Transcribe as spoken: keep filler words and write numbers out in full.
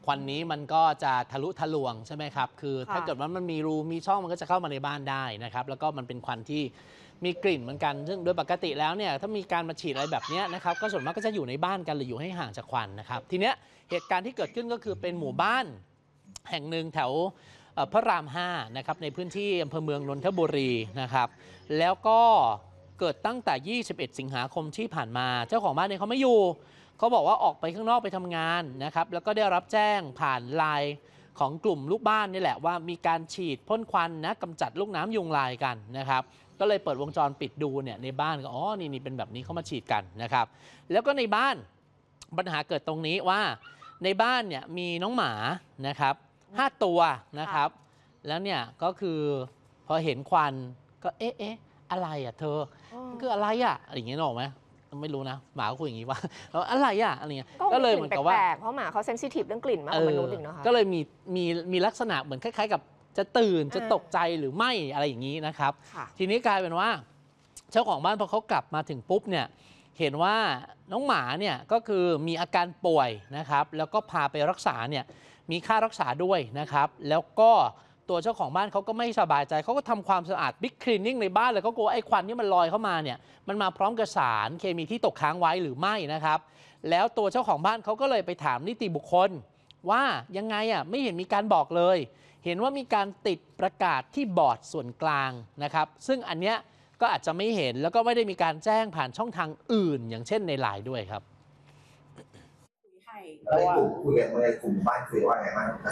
ควันนี้มันก็จะทะลุทะลวงใช่ไหมครับคือถ้าเกิดว่ามันมีรูมีช่องมันก็จะเข้ามาในบ้านได้นะครับแล้วก็มันเป็นควันที่มีกลิ่นเหมือนกันซึ่งโดยปกติแล้วเนี่ยถ้ามีการมาฉีดอะไรแบบนี้นะครับก็ส่วนมากก็จะอยู่ในบ้านกันหรืออยู่ให้ห่างจากควันนะครับทีเนี้ยเหตุการณ์ที่เกิดขึ้นก็คือเป็นหมู่บ้านแห่งหนึ่งแถวพระรามห้านะครับในพื้นที่อำเภอเมืองนนทบุรีนะครับแล้วก็เกิดตั้งแต่ยี่สิบเอ็ดสิงหาคมที่ผ่านมาเจ้าของบ้านเนี่ยเขาไม่อยู่เขาบอกว่าออกไปข้างนอกไปทำงานนะครับแล้วก็ได้รับแจ้งผ่านไลน์ของกลุ่มลูกบ้านนี่แหละว่ามีการฉีดพ่นควันนะกำจัดลูกน้ำยุงลายกันนะครับก็เลยเปิดวงจรปิดดูเนี่ยในบ้านก็อ๋อนี่นี่เป็นแบบนี้เขามาฉีดกันนะครับแล้วก็ในบ้านปัญหาเกิดตรงนี้ว่าในบ้านเนี่ยมีน้องหมานะครับห้าตัวนะครับแล้วเนี่ยก็คือพอเห็นควันก็เอ๊ะเอ๊ะอะไรอ่ะเธอมันคืออะไรอ่ะอะไรอย่างเงี้ยหรอกไหมไม่รู้นะหมาก็คุยอย่างนี้ว่าอะไรอ่ะอะไรเงี้ยก็เลยเหมือนกับว่าเพราะหมาเขาเซนซิทีฟเรื่องกลิ่นมากกว่ามนุษย์อีกนะคะก็เลยมีมีมีลักษณะเหมือนคล้ายๆกับจะตื่นจะตกใจหรือไม่อะไรอย่างนี้นะครับทีนี้กลายเป็นว่าเจ้าของบ้านพอเขากลับมาถึงปุ๊บเนี่ยเห็นว่าน้องหมาเนี่ยก็คือมีอาการป่วยนะครับแล้วก็พาไปรักษาเนี่ยมีค่ารักษาด้วยนะครับแล้วก็ตัวเจ้าของบ้านเขาก็ไม่สบายใจเขาก็ทำความสะอาดบิ๊กคลีนนิ่งในบ้านเลยเขากลัวไอ้ควันที่มันลอยเข้ามาเนี่ยมันมาพร้อมกับสารเคมีที่ตกค้างไว้หรือไม่นะครับแล้วตัวเจ้าของบ้านเขาก็เลยไปถามนิติบุคคลว่ายังไงอ่ะไม่เห็นมีการบอกเลยเห็นว่ามีการติดประกาศที่บอร์ดส่วนกลางนะครับซึ่งอันเนี้ยก็อาจจะไม่เห็นแล้วก็ไม่ได้มีการแจ้งผ่านช่องทางอื่นอย่างเช่นในไลน์ด้วยครับในกลุ่มคุยกันในกลุ่มบ้านคุยว่าไงบ้าง